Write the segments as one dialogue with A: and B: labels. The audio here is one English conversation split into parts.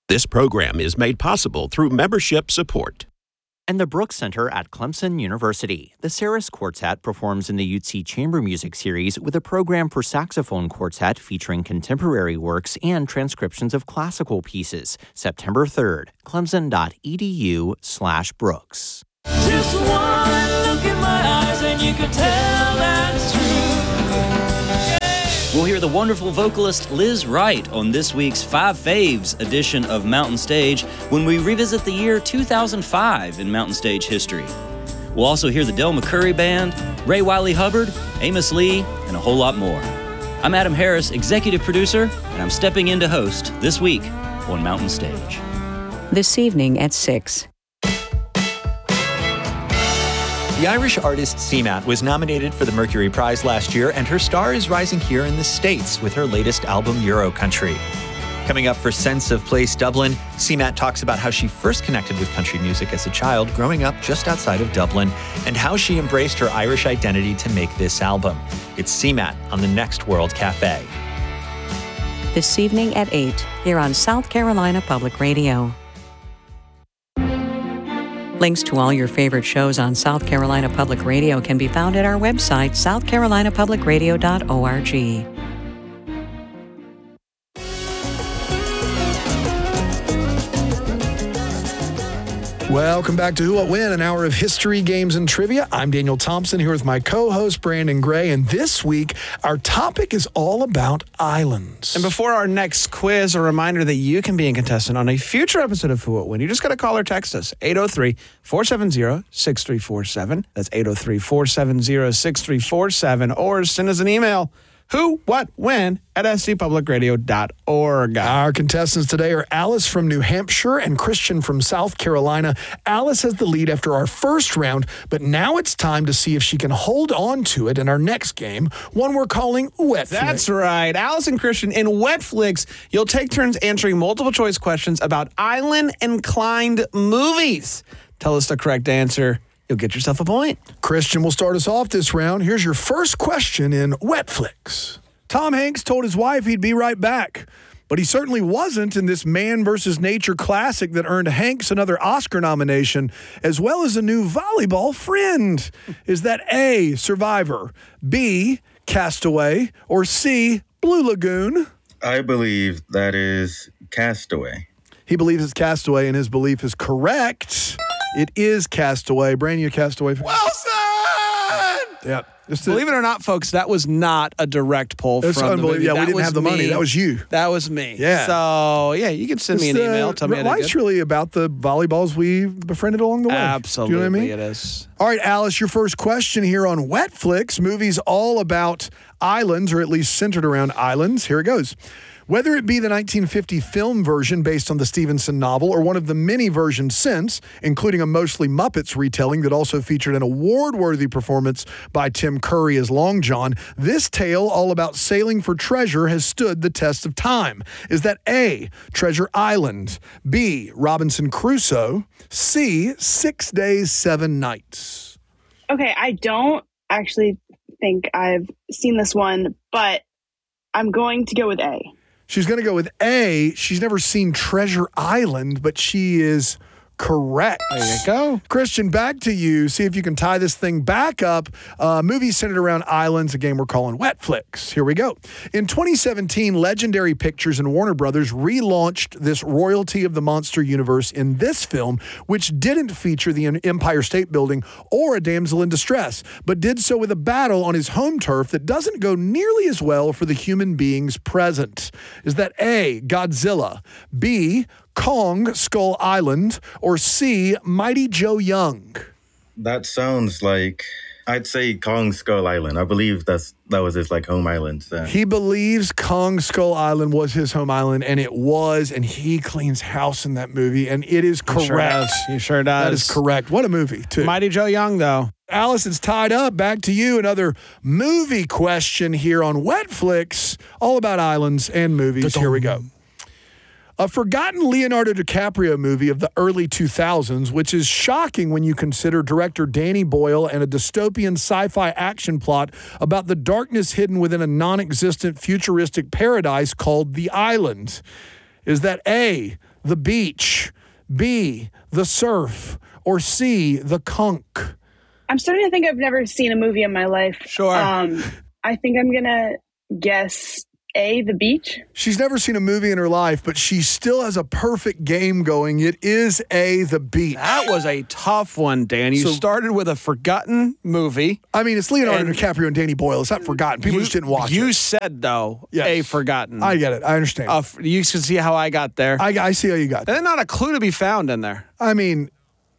A: This program is made possible through membership support.
B: And the Brooks Center at Clemson University. The Saris Quartet performs in the UT Chamber Music Series with a program for saxophone quartet featuring contemporary works and transcriptions of classical pieces. September 3rd, clemson.edu/Brooks.
C: Just one look in my eyes and you can tell that's true.
D: We'll hear the wonderful vocalist Liz Wright on this week's Five Faves edition of Mountain Stage when we revisit the year 2005 in Mountain Stage history. We'll also hear the Del McCoury Band, Ray Wiley Hubbard, Amos Lee, and a whole lot more. I'm Adam Harris, executive producer, and I'm stepping in to host this week on Mountain Stage.
E: This evening at 6.
F: The Irish artist Seamat was nominated for the Mercury Prize last year, and her star is rising here in the States with her latest album, Euro Country. Coming up for Sense of Place Dublin, Seamat talks about how she first connected with country music as a child growing up just outside of Dublin, and how she embraced her Irish identity to make this album. It's Seamat on the Next World Cafe.
E: This evening at 8, here on South Carolina Public Radio. Links to all your favorite shows on South Carolina Public Radio can be found at our website, southcarolinapublicradio.org.
G: Welcome back to Who What When, an hour of history, games, and trivia. I'm Daniel Thompson here with my co-host Brandon Gray, and this week our topic is all about islands.
H: And before our next quiz, a reminder that you can be a contestant on a future episode of Who What When. You just got to call or text us, 803-470-6347. That's 803-470-6347, or send us an email, whowhatwhen@scpublicradio.org.
G: Our contestants today are Alice from New Hampshire and Christian from South Carolina. Alice has the lead after our first round, but now it's time to see if she can hold on to it in our next game, one we're calling Wet Flick.
H: That's right. Alice and Christian, in Wet Flicks, you'll take turns answering multiple choice questions about island-inclined movies. Tell us the correct answer. You'll get yourself a point.
G: Christian will start us off this round. Here's your first question in Wet Flicks. Tom Hanks told his wife he'd be right back, but he certainly wasn't in this Man vs. Nature classic that earned Hanks another Oscar nomination, as well as a new volleyball friend. Is that A, Survivor, B, Castaway, or C, Blue Lagoon?
I: I believe that is Castaway.
G: He believes it's Castaway, and his belief is correct. It is Castaway. Brand new Castaway.
H: Wilson!
G: Yeah.
H: Believe it or not, folks, that was not a direct pull from the movie.
G: Yeah, we
H: That
G: didn't
H: was
G: have the money.
H: me.
G: That was you.
H: That was me.
G: Yeah.
H: So, yeah, you can send me an email. Tell me I did
G: life's
H: good.
G: really about the volleyballs we befriended along the way.
H: Absolutely,
G: Do you know what I mean?
H: it is.
G: All right, Alice, your first question here on Wet Flicks. Movies all about islands, or at least centered around islands. Here it goes. Whether it be the 1950 film version based on the Stevenson novel or one of the many versions since, including a mostly Muppets retelling that also featured an award-worthy performance by Tim Curry as Long John, this tale all about sailing for treasure has stood the test of time. Is that A, Treasure Island, B, Robinson Crusoe, C, 6 Days, 7 Nights?
J: Okay, I don't actually think I've seen this one, but I'm going to go with A.
G: She's going to go with A. She's never seen Treasure Island, but she is correct.
H: There you go.
G: Christian, back to you. See if you can tie this thing back up. Movies centered around islands, a game we're calling Wet Flicks. Here we go. In 2017, Legendary Pictures and Warner Brothers relaunched this royalty of the monster universe in this film, which didn't feature the Empire State Building or a damsel in distress, but did so with a battle on his home turf that doesn't go nearly as well for the human beings present. Is that A, Godzilla, B, Kong, Skull Island, or C, Mighty Joe Young?
I: That sounds like, I'd say Kong Skull Island. I believe that was his home island. So.
G: He believes Kong Skull Island was his home island, and it was, and he cleans house in that movie, and it is correct.
H: He sure does.
G: That is correct. What a movie, too.
H: Mighty Joe Young, though.
G: Alice, it's tied up. Back to you. Another movie question here on Wet Flicks, all about islands and movies. Here we go. A forgotten Leonardo DiCaprio movie of the early 2000s, which is shocking when you consider director Danny Boyle and a dystopian sci-fi action plot about the darkness hidden within a non-existent futuristic paradise called The Island. Is that A, the beach, B, the surf, or C, the conch?
J: I'm starting to think I've never seen a movie in my life.
H: Sure.
J: I think I'm going to guess A, the beach.
G: She's never seen a movie in her life, but she still has a perfect game going. It is A, the beach.
H: That was a tough one, Dan. You started with a forgotten movie.
G: I mean, it's Leonardo
H: And-
G: DiCaprio and Danny Boyle. It's not forgotten. People just didn't watch
H: You
G: it.
H: said, though,
G: Yes.
H: a forgotten.
G: I get it. I understand.
H: You can see how I got there.
G: I see how you got that.
H: There's not a clue to be found in there.
G: I mean,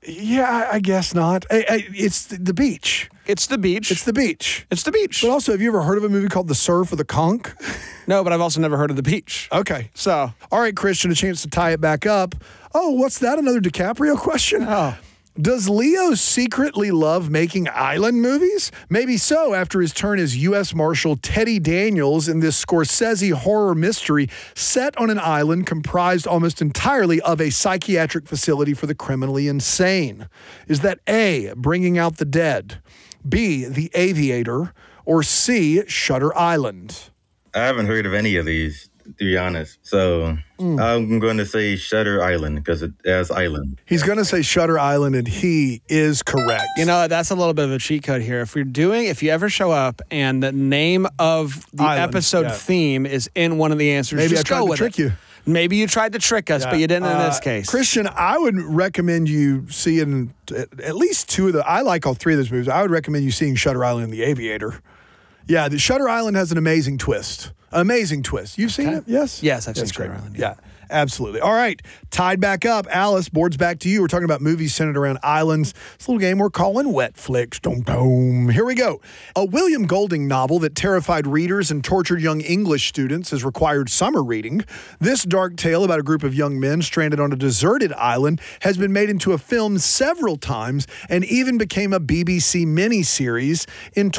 G: yeah, I guess not. It's the beach.
H: It's the beach.
G: It's the beach.
H: It's the beach.
G: But also, have you ever heard of a movie called The Surf or The Conch?
H: No, but I've also never heard of the beach.
G: Okay.
H: So,
G: All right, Christian, a chance to tie it back up. Oh, what's that? Another DiCaprio question?
H: Oh.
G: Does Leo secretly love making island movies? Maybe so, after his turn as U.S. Marshal Teddy Daniels in this Scorsese horror mystery set on an island comprised almost entirely of a psychiatric facility for the criminally insane. Is that A, Bringing Out the Dead, B, The Aviator, or C, Shutter Island?
I: I haven't heard of any of these, to be honest. So I'm going to say Shutter Island because it has island.
G: He's going to say Shutter Island, and he is correct.
H: you know, that's a little bit of a cheat code here. If you ever show up and the name of the
G: Island,
H: episode
G: yeah.
H: theme is in one of the answers,
G: Maybe
H: just
G: I tried
H: go
G: to
H: with
G: trick
H: it.
G: you.
H: Maybe you tried to trick us, but you didn't in this case.
G: Christian, I would recommend you seeing at least two of the. I like all three of those movies. I would recommend you seeing Shutter Island and The Aviator. Yeah, the Shutter Island has an amazing twist. Amazing twist. You've seen it? Yes?
H: Yes, I've seen
G: That's
H: Shutter
G: great.
H: Island.
G: Yeah, absolutely. All right, tied back up. Alice, board's back to you. We're talking about movies centered around islands. It's a little game we're calling Wet Flicks. Dum dum. Here we go. A William Golding novel that terrified readers and tortured young English students has required summer reading. This dark tale about a group of young men stranded on a deserted island has been made into a film several times and even became a BBC miniseries in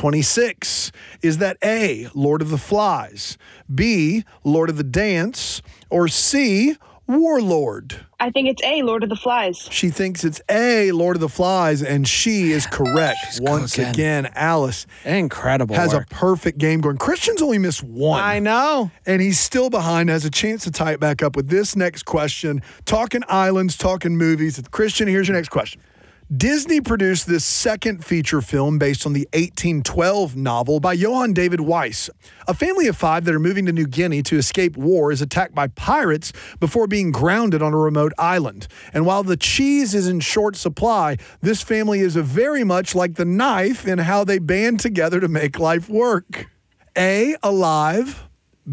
G: 2026. Is that A, Lord of the Flies, B, Lord of the Dance, or C, Warlord?
J: I think it's A, Lord of the Flies.
G: She thinks it's A, Lord of the Flies, and she is correct. Once
H: cooking.
G: again, Alice
H: Incredible
G: has
H: work.
G: a perfect game going. Christian's only missed one.
H: I know.
G: And he's still behind, has a chance to tie it back up with this next question. Talking islands, talking movies. Christian, here's your next question. Disney produced this second feature film based on the 1812 novel by Johann David Weiss. A family of five that are moving to New Guinea to escape war is attacked by pirates before being grounded on a remote island. And while the cheese is in short supply, this family is very much like the knife in how they band together to make life work. A, Alive,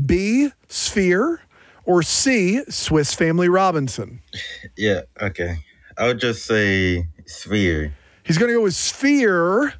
G: B, Sphere, or C, Swiss Family Robinson?
I: Yeah, okay. I would just say Sphere.
G: He's going to go with Sphere.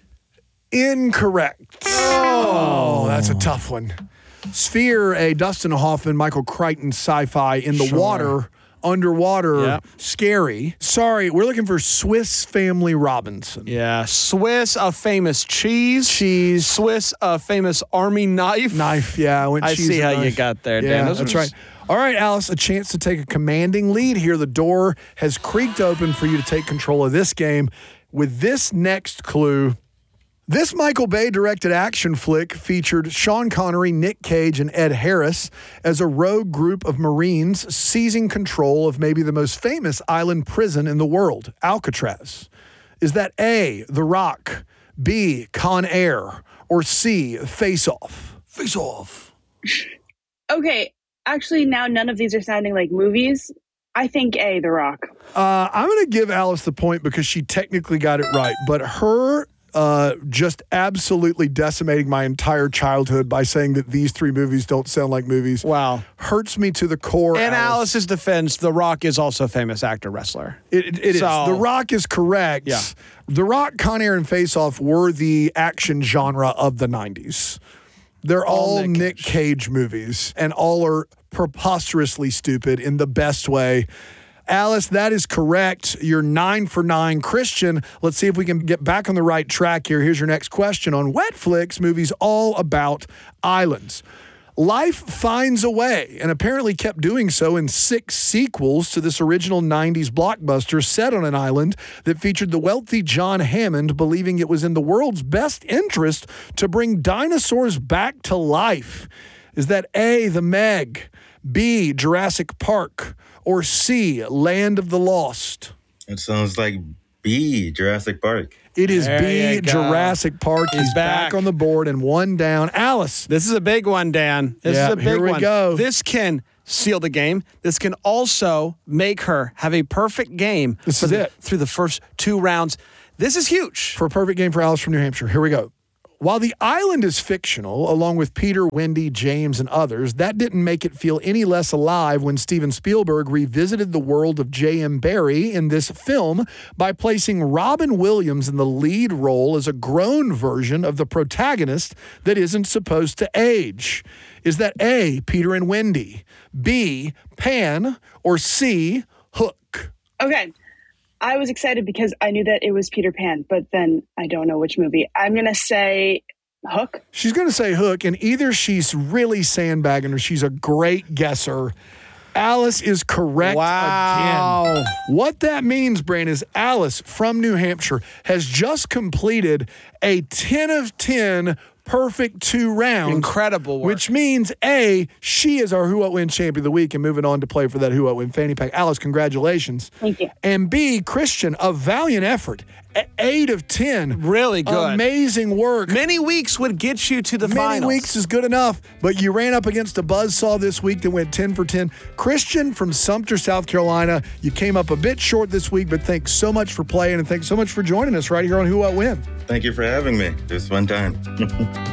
G: Incorrect. Oh, that's a tough one. Sphere, a Dustin Hoffman, Michael Crichton sci-fi in the water, underwater,
H: Yep.
G: scary. Sorry, we're looking for Swiss Family Robinson.
H: Yeah. Swiss, a famous cheese. Swiss, a famous army knife.
G: Knife, yeah.
H: I see how you got there, Dan.
G: Yeah,
H: Those
G: that's
H: are
G: right. All right, Alice, a chance to take a commanding lead here. The door has creaked open for you to take control of this game with this next clue. This Michael Bay directed action flick featured Sean Connery, Nick Cage, and Ed Harris as a rogue group of Marines seizing control of maybe the most famous island prison in the world, Alcatraz. Is that A, The Rock, B, Con Air, or C, Face Off? Face Off.
J: Okay, actually, now none of these are sounding like movies. I think A, The Rock.
G: I'm going to give Alice the point because she technically got it right, but her just absolutely decimating my entire childhood by saying that these three movies don't sound like movies.
H: Wow.
G: Hurts me to the core.
H: In
G: Alice.
H: Alice's defense, The Rock is also a famous actor wrestler.
G: It is.
H: So-
G: The Rock is correct.
H: Yeah.
G: The Rock, Con Air, and Face Off were the action genre of the 90s. They're all Nick Cage movies, and all are preposterously stupid in the best way. Alice, that is correct. You're 9 for 9. Christian, let's see if we can get back on the right track here. Here's your next question on Wet Flicks, movies all about islands. Life finds a way, and apparently kept doing so in 6 sequels to this original 90s blockbuster set on an island that featured the wealthy John Hammond believing it was in the world's best interest to bring dinosaurs back to life. Is that A, The Meg, B, Jurassic Park, or C, Land of the Lost?
I: It sounds like B, Jurassic Park.
G: It is
H: There
G: B,
H: you go.
G: Jurassic Park. He's back
H: back.
G: on the board and one down. Alice.
H: This is a big one, Dan. This
G: Yeah,
H: is a big
G: here we
H: one.
G: go.
H: This can seal the game. This can also make her have a perfect game
G: This is it.
H: through the first 2 rounds. This is huge.
G: For a perfect game for Alice from New Hampshire. Here we go. While the island is fictional, along with Peter, Wendy, James, and others, that didn't make it feel any less alive when Steven Spielberg revisited the world of J.M. Barrie in this film by placing Robin Williams in the lead role as a grown version of the protagonist that isn't supposed to age. Is that A, Peter and Wendy, B, Pan, or C, Hook?
J: Okay. I was excited because I knew that it was Peter Pan, but then I don't know which movie. I'm going to say Hook.
G: She's going to say Hook, and either she's really sandbagging or she's a great guesser. Alice is correct again. What that means, Brain, is Alice from New Hampshire has just completed a 10 of 10 perfect 2 rounds.
H: Incredible work.
G: Which means, A, she is our Who What Win Champion of the Week and moving on to play for that Who What Win fanny pack. Alice, congratulations.
J: Thank you.
G: And B, Christian, a valiant effort. 8 of 10.
H: Really good.
G: Amazing work.
H: Many weeks would get you to the
G: Many
H: finals.
G: weeks is good enough, but you ran up against a buzzsaw this week that went 10 for 10. Christian from Sumter, South Carolina, you came up a bit short this week, but thanks so much for playing and thanks so much for joining us right here on Who What Win.
I: Thank you for having me. It was a fun time.